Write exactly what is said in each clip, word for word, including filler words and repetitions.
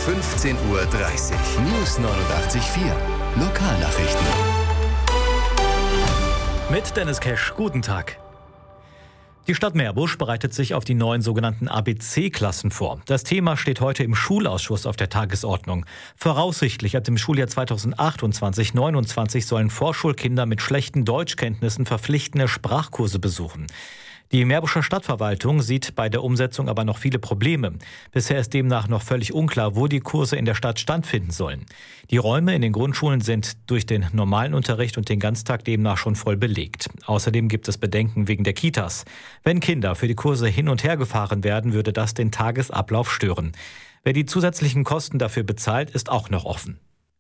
fünfzehn Uhr dreißig. News neunundachtzig Komma vier. Lokalnachrichten. Mit Dennis Kesch, guten Tag. Die Stadt Meerbusch bereitet sich auf die neuen sogenannten A B C-Klassen vor. Das Thema steht heute im Schulausschuss auf der Tagesordnung. Voraussichtlich ab dem Schuljahr zweitausendachtundzwanzig neunundzwanzig sollen Vorschulkinder mit schlechten Deutschkenntnissen verpflichtende Sprachkurse besuchen. Die Meerbuscher Stadtverwaltung sieht bei der Umsetzung aber noch viele Probleme. Bisher ist demnach noch völlig unklar, wo die Kurse in der Stadt stattfinden sollen. Die Räume in den Grundschulen sind durch den normalen Unterricht und den Ganztag demnach schon voll belegt. Außerdem gibt es Bedenken wegen der Kitas. Wenn Kinder für die Kurse hin und her gefahren werden, würde das den Tagesablauf stören. Wer die zusätzlichen Kosten dafür bezahlt, ist auch noch offen.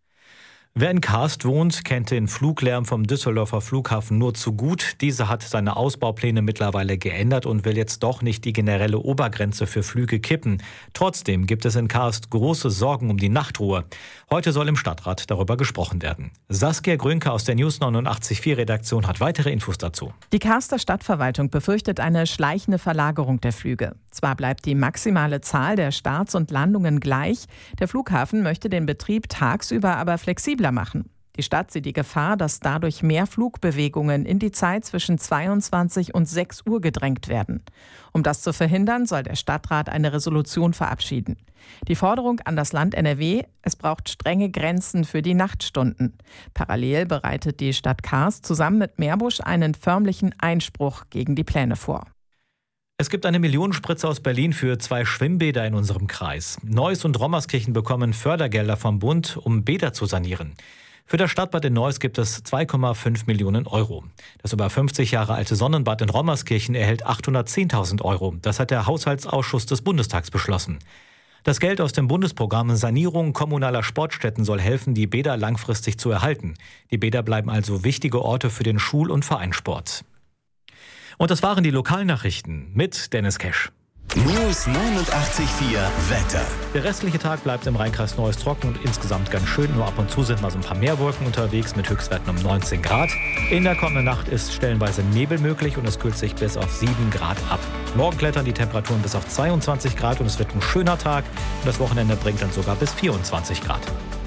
Wer in Karst wohnt, kennt den Fluglärm vom Düsseldorfer Flughafen nur zu gut. Dieser hat seine Ausbaupläne mittlerweile geändert und will jetzt doch nicht die generelle Obergrenze für Flüge kippen. Trotzdem gibt es in Karst große Sorgen um die Nachtruhe. Heute soll im Stadtrat darüber gesprochen werden. Saskia Grünke aus der News neunundachtzig Komma vier Redaktion hat weitere Infos dazu. Die Karster Stadtverwaltung befürchtet eine schleichende Verlagerung der Flüge. Zwar bleibt die maximale Zahl der Starts und Landungen gleich, der Flughafen möchte den Betrieb tagsüber aber flexibler machen. Die Stadt sieht die Gefahr, dass dadurch mehr Flugbewegungen in die Zeit zwischen zweiundzwanzig und sechs Uhr gedrängt werden. Um das zu verhindern, soll der Stadtrat eine Resolution verabschieden. Die Forderung an das Land N R W: Es braucht strenge Grenzen für die Nachtstunden. Parallel bereitet die Stadt Karst zusammen mit Meerbusch einen förmlichen Einspruch gegen die Pläne vor. Es gibt eine Millionenspritze aus Berlin für zwei Schwimmbäder in unserem Kreis. Neuss und Rommerskirchen bekommen Fördergelder vom Bund, um Bäder zu sanieren. Für das Stadtbad in Neuss gibt es zwei Komma fünf Millionen Euro. Das über fünfzig Jahre alte Sonnenbad in Rommerskirchen erhält achthundertzehntausend Euro. Das hat der Haushaltsausschuss des Bundestags beschlossen. Das Geld aus dem Bundesprogramm Sanierung kommunaler Sportstätten soll helfen, die Bäder langfristig zu erhalten. Die Bäder bleiben also wichtige Orte für den Schul- und Vereinssport. Und das waren die Lokalnachrichten mit Dennis Kesch. News neunundachtzig Komma vier Wetter. Der restliche Tag bleibt im Rheinkreis Neuss trocken und insgesamt ganz schön. Nur ab und zu sind mal so ein paar Meerwolken unterwegs mit Höchstwerten um neunzehn Grad. In der kommenden Nacht ist stellenweise Nebel möglich und es kühlt sich bis auf sieben Grad ab. Morgen klettern die Temperaturen bis auf zweiundzwanzig Grad und es wird ein schöner Tag. Und das Wochenende bringt dann sogar bis vierundzwanzig Grad.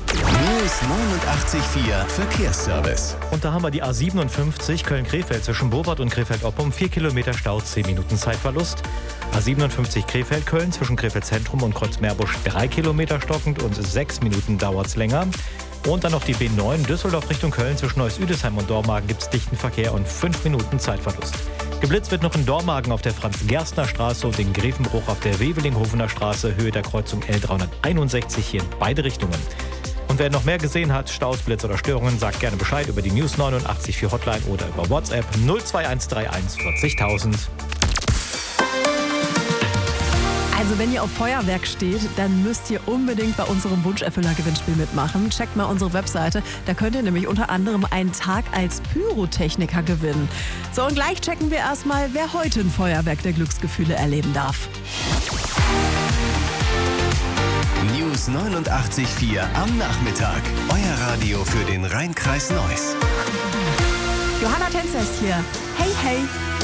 News neunundachtzig Komma vier Verkehrsservice. Und da haben wir die A siebenundfünfzig Köln-Krefeld zwischen Bobert und Krefeld-Oppum. vier Kilometer Stau, zehn Minuten Zeitverlust. A siebenundfünfzig Krefeld-Köln zwischen Krefeld Zentrum und Kreuz-Meerbusch drei Kilometer stockend und sechs Minuten dauert's länger. Und dann noch die B neun Düsseldorf Richtung Köln zwischen Neuss-Üdesheim und Dormagen gibt's dichten Verkehr und fünf Minuten Zeitverlust. Geblitzt wird noch in Dormagen auf der Franz-Gerstner-Straße und in Grevenbruch auf der Wevelinghovener Straße, Höhe der Kreuzung L dreihunderteinundsechzig hier in beide Richtungen. Und wer noch mehr gesehen hat, Staus, Blitz oder Störungen, sagt gerne Bescheid über die News neunundachtzig Komma vier Hotline oder über WhatsApp null zwei eins drei eins vierzigtausend. Also wenn ihr auf Feuerwerk steht, dann müsst ihr unbedingt bei unserem Wunscherfüller-Gewinnspiel mitmachen. Checkt mal unsere Webseite, da könnt ihr nämlich unter anderem einen Tag als Pyrotechniker gewinnen. So, und gleich checken wir erstmal, wer heute ein Feuerwerk der Glücksgefühle erleben darf. News neunundachtzig Komma vier am Nachmittag. Euer Radio für den Rheinkreis Neuss. Johanna Tänzers hier. Hey, hey.